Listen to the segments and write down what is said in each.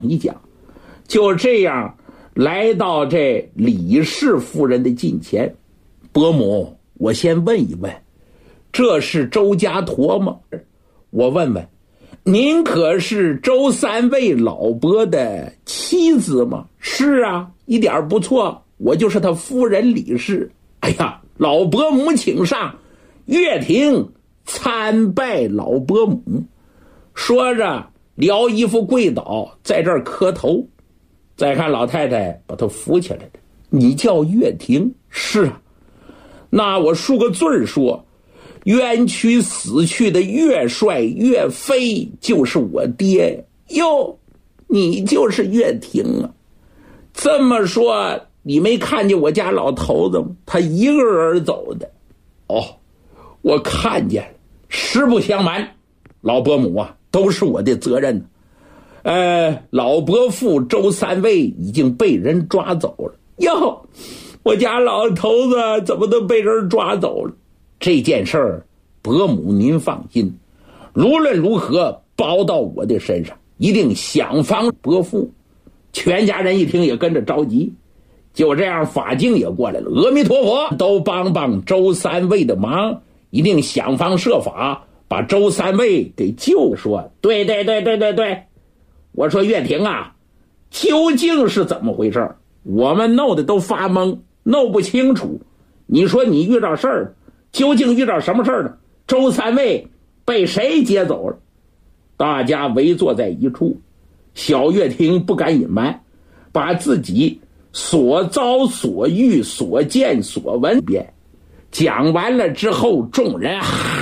一讲。就这样来到这李氏夫人的近前，伯母，我先问一问，这是周家坨吗？我问问，您可是周三位老伯的妻子吗？是啊，一点不错，我就是他夫人李氏。哎呀，老伯母请上，岳亭参拜老伯母。说着撩衣服跪倒，在这儿磕头。再看老太太把他扶起来了，你叫岳亭？是啊。那我恕个罪说，冤屈死去的岳帅岳飞就是我爹。哟，你就是岳亭啊？这么说你没看见我家老头子吗？他一个人走的。哦，我看见了。实不相瞒，老伯母啊，都是我的责任。老伯父周三位已经被人抓走了。哟，我家老头子怎么都被人抓走了？这件事儿，伯母您放心，无论如何包到我的身上，一定想方伯父。全家人一听也跟着着急。就这样，法镜也过来了。阿弥陀佛，都帮帮周三位的忙，一定想方设法把周三位给救。说对，我说岳亭啊，究竟是怎么回事？我们弄得都发懵，弄不清楚。你说你遇到事儿，究竟遇到什么事儿呢？周三位被谁接走了？大家围坐在一处，小岳亭不敢隐瞒，把自己所遭所遇所见所闻遍讲完了之后，众人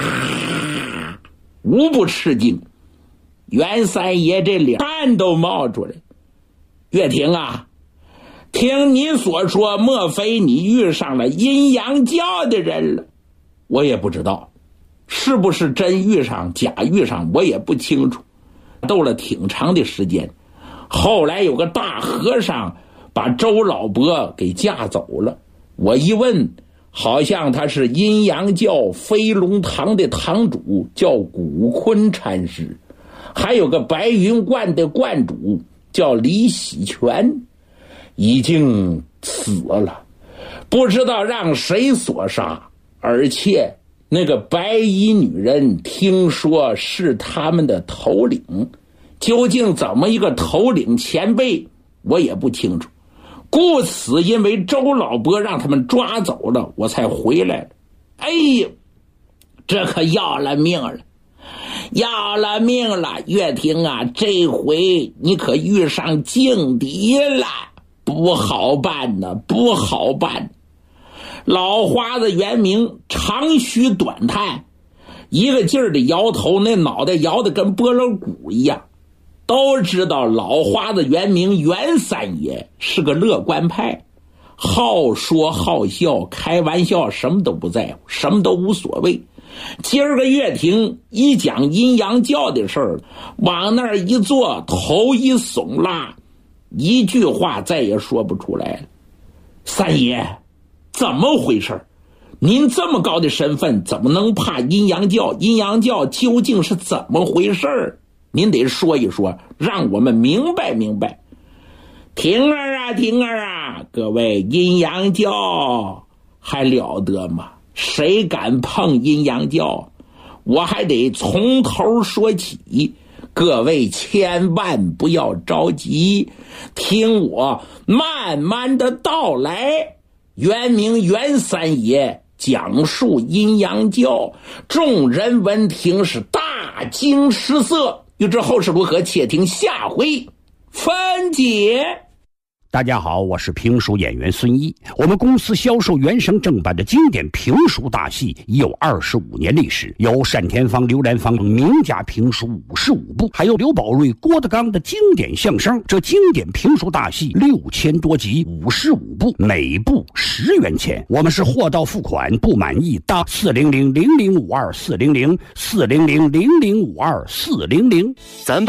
无不吃惊。袁三爷这脸蛋都冒出来。岳亭啊，听你所说，莫非你遇上了阴阳教的人了？我也不知道是不是真遇上假遇上，我也不清楚。斗了挺长的时间，后来有个大和尚把周老伯给架走了。我一问，好像他是阴阳教飞龙堂的堂主，叫古坤禅师。还有个白云观的观主叫李喜全，已经死了，不知道让谁所杀。而且那个白衣女人听说是他们的头领，究竟怎么一个头领前辈我也不清楚。故此因为周老伯让他们抓走了，我才回来了。哎呦，这可要了命了，要了命了！岳亭啊，这回你可遇上劲敌了，不好办呢，不好办。老花子袁明长吁短叹，一个劲儿的摇头，那脑袋摇得跟拨了鼓一样。都知道老花子袁明袁三爷是个乐观派，好说好笑，开玩笑什么都不在乎，什么都无所谓。今儿个岳亭一讲阴阳教的事儿，往那儿一坐，头一耸拉，一句话再也说不出来了。三爷，怎么回事？您这么高的身份，怎么能怕阴阳教？阴阳教究竟是怎么回事？您得说一说，让我们明白明白。婷儿啊，婷儿啊，各位，阴阳教还了得吗？谁敢碰阴阳教？我还得从头说起。各位千万不要着急，听我慢慢的道来。原名袁三爷讲述阴阳教，众人闻听是大惊失色。欲知后事如何，且听下回分解。 大家好，我是评书演员孙一。我们公司销售原声正版的经典评书大戏已有25年历史，有单田芳、刘兰芳名家评书55部，还有刘宝瑞、郭德纲的经典相声。这经典评书大戏6000多集，55部，每部10元钱。我们是货到付款，不满意打400-0052-400-400-0052-400。咱